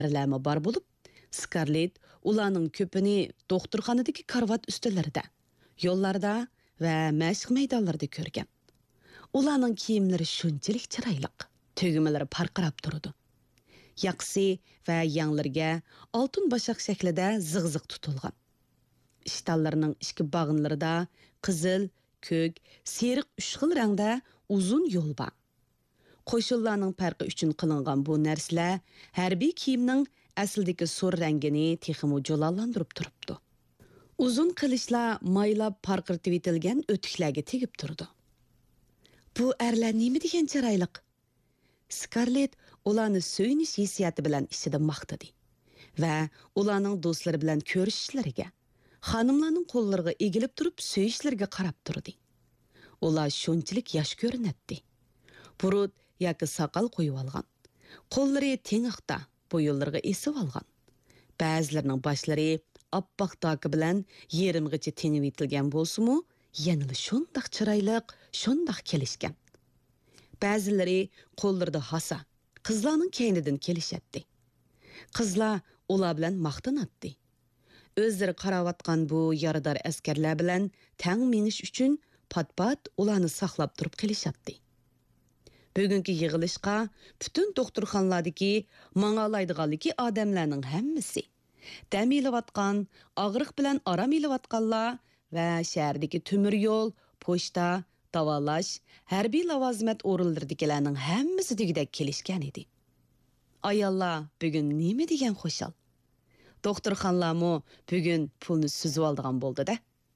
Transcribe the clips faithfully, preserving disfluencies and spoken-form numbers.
Ləmə бар болып, Scarlett ularning ko'pini doktorxonadagi karvat üstələrdə, yollarda və məşq maydonlarida ko'rgan. Ularning kiyimlari shunchalik chiroyli, tugmalari parqirab turdi. Yaqsi və yanlarga oltin bashaq shaklida zig'ziq tutilgan. İştallarının ikki bağınlarida qizil, ko'k, seriq uch xil rangda uzun yo'l bor. Qo'shinlarning farqi uchun qilingan bu narsalar harbiy kiyimning asldagi sur rangini texmo jo'lallantirib turibdi. Uzun qilishlar maylab parqirtib etilgan o'tiklarga tegib turdi. Bu erlar nima degan chiroyliq? Scarlett ularni so'yinish hissiyati bilan ichida maqtadi va ularning do'stlari bilan ko'rishishlariga, xonimlarning qo'llariga egilib turib so'yishlariga qarab turdi. Ular shunchalik yosh ko'rinadi. Burut yoki soqol qo'yib olgan. Qo'llari teng'iqda, bo'yinlariga esib olgan. Ba'zilarining boshlari oppoq toki bilan yerimgacha tengib etilgan bo'lsa-mu, yanada shundoq chiroyli, shundoq kelishgan. Ba'zilari qo'llarida hasa, qizlarning keynidan kelishadi. Qizlar ular bilan maqtanadi. O'zlari qarawatgan bu yarador askarlar bilan tang menish uchun pat-pat ularni saqlab turib qilishadi. Bugungi yig'ilishqa butun doktorxonalardagi mang'alaydiganligi odamlarning hammasi, dam elayotgan, og'riq bilan aram elayotganlar va shahardagi temir yo'l, pochta, davolash, harbiy lavazimat o'rinlaridagilarning hammasi degidek kelishgan edi. Ayollar bugun nima degan xo'shal. Doktorxonalarmi bugun pulni suzib oldigan bo'ldi-da.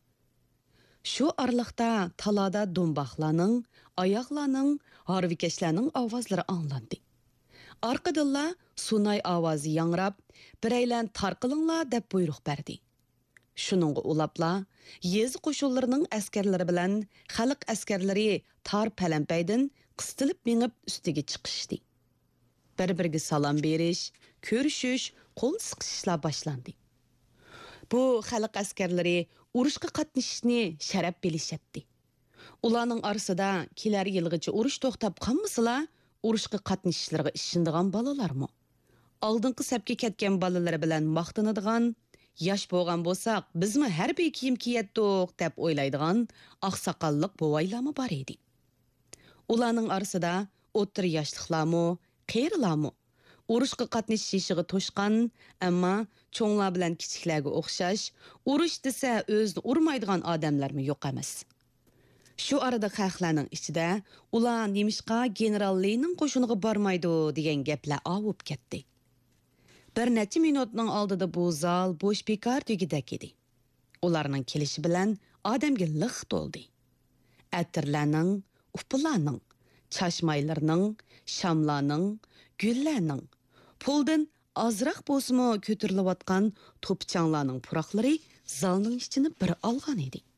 Shu arliqda talada do'mboqlarning, oyoqlarning, harvikashlarning ovozlari anglandi. Orqadilla sunay ovozi yangrab, biraylan tarqilinglar deb buyruq berdi. Shuningga ulapla, yez qo'shinlarining askarlari bilan xalq askarlari tar palampaydan qistilib mengib ustiga chiqishdi. Bir-biriga salom berish, ko'rishish, qo'l siqishishlar boshlandi. Bu xalq askarlari urushga qatnashishni sharaf bilishadi. Ularning orasida kelar yilgacha urush to'xtab qolmasa, urushga qatnashishlariga ishindigan bolalarmi? Oldingi sapga ketgan bolalar bilan maqtanadigan, yosh bo'lgan bo'lsak, bizmi harbiy kiyim kiyatdik deb o'ylaydigan oqsoqolliq bovaylarmi bor edi. Ularning orasida o'ttir yoshliqlarmi, qerilarmi? Urushga qatnashishiga to'shqan, ammo cho'nglar bilan kichiklarga o'xshash, urush desa o'zni urmaydigan odamlarmi yo'q emas. Shu arada xalqlarning ichida ular nemishqa general Lenin qo'shiniga bormaydi degan gaplar avib ketdi. Bir necha minutning oldida bu zal bo'sh bekor degidak edi. Ularning kelishi bilan odamga liq to'ldi. Atirlarning, upularning, chashmaylarning, shamlarning, gullarning, puldan azroq bo'lsa-mu ko'tarilayotgan to'pchanglarning puroqlari zalning ichini bir olgan edi.